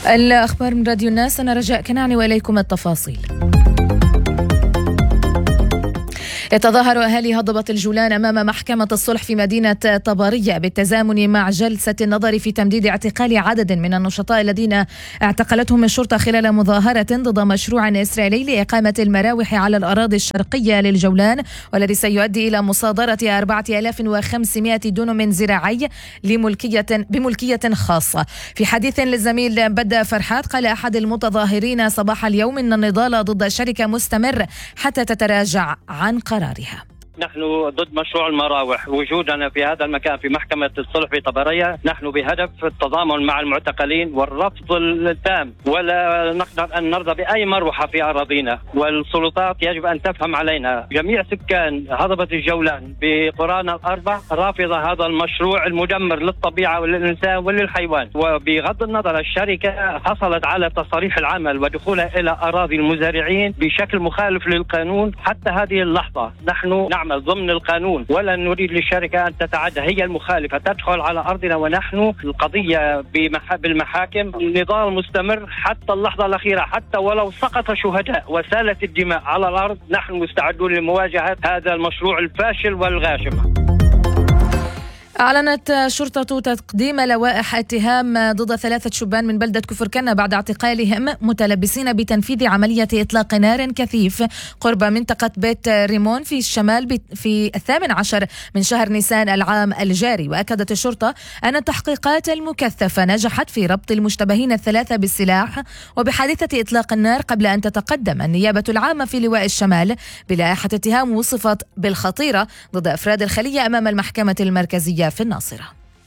الأخبار من راديو الناس، أنا رجاء كناني وإليكم التفاصيل. يتظاهر أهالي هضبة الجولان أمام محكمة الصلح في مدينة طبرية بالتزامن مع جلسة النظر في تمديد اعتقال عدد من النشطاء الذين اعتقلتهم الشرطة خلال مظاهرة ضد مشروع إسرائيلي لإقامة المراوح على الأراضي الشرقية للجولان، والذي سيؤدي إلى مصادرة 4500 دونم زراعي بملكية خاصة. في حديث للزميل بدأ فرحات، قال أحد المتظاهرين صباح اليوم إن النضال ضد الشركة مستمر حتى تتراجع عن قرارها. نحن ضد مشروع المراوح. وجودنا في هذا المكان في محكمة الصلح في طبرية نحن بهدف التضامن مع المعتقلين والرفض التام، ولا نقدر أن نرضى بأي مروحة في أراضينا، والسلطات يجب أن تفهم علينا. جميع سكان هضبة الجولان بقرانا الأربع رافضة هذا المشروع المدمر للطبيعة وللإنسان وللحيوان. وبغض النظر الشركة حصلت على تصاريح العمل ودخولها إلى أراضي المزارعين بشكل مخالف للقانون. حتى هذه اللحظة نحن نعمل ضمن القانون، ولا نريد للشركة أن تتعدى، هي المخالفة تدخل على أرضنا، ونحن القضية بالمحاكم. النضال مستمر حتى اللحظة الأخيرة، حتى ولو سقط شهداء وسالت الدماء على الأرض نحن مستعدون لمواجهة هذا المشروع الفاشل والغاشم. أعلنت شرطة تقديم لوائح اتهام ضد 3 شبان من بلدة كفر كنا بعد اعتقالهم متلبسين بتنفيذ عملية إطلاق نار كثيف قرب منطقة بيت ريمون في الشمال في 18 من شهر نيسان العام الجاري. وأكدت الشرطة أن التحقيقات المكثفة نجحت في ربط المشتبهين 3 بالسلاح وبحادثة إطلاق النار، قبل أن تتقدم النيابة العامة في لواء الشمال بلائحة اتهام وصفت بالخطيرة ضد أفراد الخلية أمام المحكمة المركزية في الناصرة.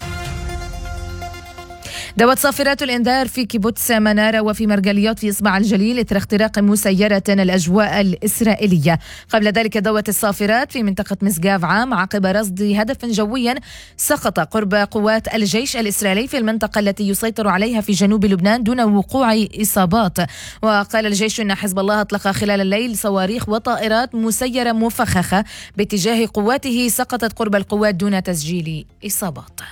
دوت صافرات الإنذار في كيبوتس منارة وفي مرجليات في إصبع الجليل إثر اختراق مسيرة الأجواء الإسرائيلية. قبل ذلك دوت الصافرات في منطقة مسقاف عام عقب رصد هدف جويا سقط قرب قوات الجيش الإسرائيلي في المنطقة التي يسيطر عليها في جنوب لبنان دون وقوع إصابات. وقال الجيش أن حزب الله أطلق خلال الليل صواريخ وطائرات مسيرة مفخخة باتجاه قواته سقطت قرب القوات دون تسجيل إصابات.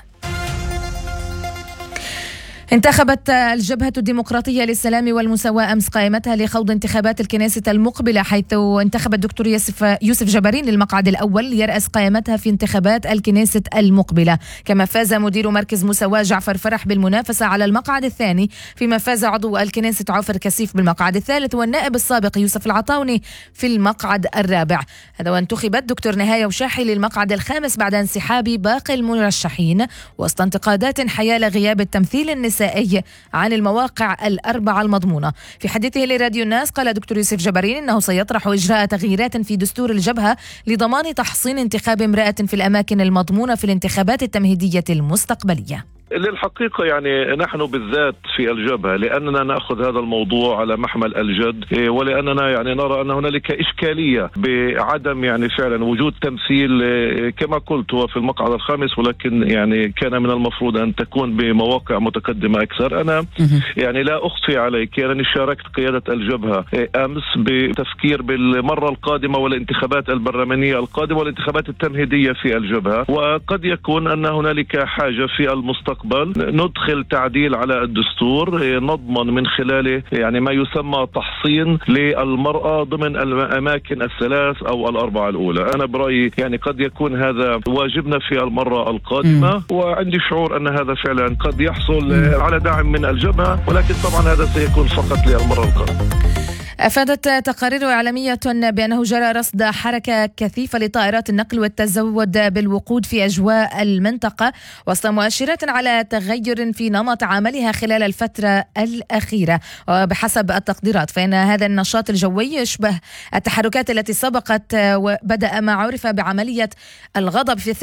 انتخبت الجبهة الديمقراطية للسلام والمساواة أمس قائمتها لخوض انتخابات الكنيسة المقبلة، حيث انتخب الدكتور يوسف جبارين للمقعد الأول ليرأس قائمتها في انتخابات الكنيسة المقبلة. كما فاز مدير مركز مساواة جعفر فرح بالمنافسة على المقعد الثاني، فيما فاز عضو الكنيسة عوفر كسيف بالمقعد الثالث والنائب السابق يوسف العطاوني في المقعد الرابع. هذا وانتخبت دكتور نهاية وشاحي للمقعد الخامس بعد انسحاب باقي المرشحين وسط انتقادات حيال غياب التمثيل النسائي عن المواقع الأربعة المضمونة. في حديثه لراديو الناس قال دكتور يوسف جبارين إنه سيطرح إجراء تغييرات في دستور الجبهة لضمان تحصين انتخاب امرأة في الأماكن المضمونة في الانتخابات التمهيدية المستقبلية. للحقيقة يعني نحن بالذات في الجبهة لأننا نأخذ هذا الموضوع على محمل الجد، ولأننا يعني نرى أن هنالك إشكالية بعدم يعني فعلا وجود تمثيل كما قلت هو في المقعد الخامس، ولكن يعني كان من المفروض أن تكون بمواقع متقدمة أكثر. أنا يعني لا أخفي عليك أنني شاركت قيادة الجبهة أمس بتفكير بالمرة القادمة والانتخابات البرلمانية القادمة والانتخابات التمهيدية في الجبهة، وقد يكون أن هنالك حاجة في المستقبل ندخل تعديل على الدستور نضمن من خلاله يعني ما يسمى تحصين للمرأة ضمن الأماكن الثلاث أو الأربعة الأولى. أنا برأيي يعني قد يكون هذا واجبنا في المرة القادمة، وعندي شعور أن هذا فعلا قد يحصل على دعم من الجبهة، ولكن طبعا هذا سيكون فقط للمرة القادمة. أفادت تقارير إعلامية بأنه جرى رصد حركة كثيفة لطائرات النقل والتزود بالوقود في أجواء المنطقة وسط مؤشرات على تغير في نمط عملها خلال الفترة الأخيرة. وبحسب التقديرات فإن هذا النشاط الجوي يشبه التحركات التي سبقت وبدأ ما عرف بعملية الغضب في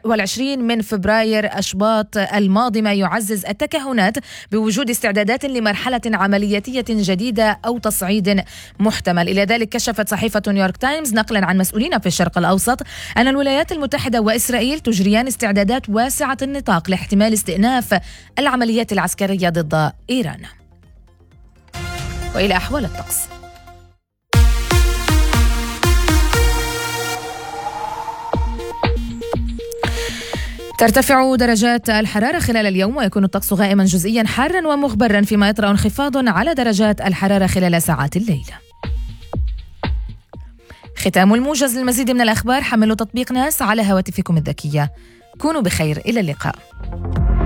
28 من فبراير أشباط الماضي، ما يعزز التكهنات بوجود استعدادات لمرحلة عملياتية جديدة أو تصعيد محتمل. إلى ذلك كشفت صحيفة نيويورك تايمز نقلا عن مسؤولين في الشرق الأوسط أن الولايات المتحدة وإسرائيل تجريان استعدادات واسعة النطاق لاحتمال استئناف العمليات العسكرية ضد إيران. وإلى أحوال الطقس. ترتفع درجات الحرارة خلال اليوم، ويكون الطقس غائما جزئيا حارا ومغبرا، فيما يطرأ انخفاض على درجات الحرارة خلال ساعات الليل. ختام الموجز. للمزيد من الأخبار حملوا تطبيق ناس على هواتفكم الذكية. كونوا بخير، إلى اللقاء.